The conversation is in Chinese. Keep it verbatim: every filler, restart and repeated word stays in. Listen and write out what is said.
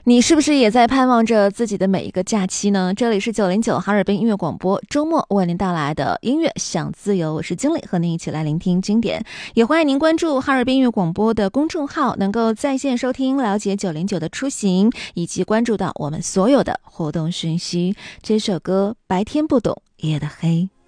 你是不是也在盼望着自己的每一个假期呢？这里是九零九哈尔滨音乐广播，周末为您带来的音乐想自由，我是经理，和您一起来聆听经典。也欢迎您关注哈尔滨音乐广播的公众号，能够在线收听，了解九零九的出行，以及关注到我们所有的活动讯息。这首歌白天不懂夜的黑。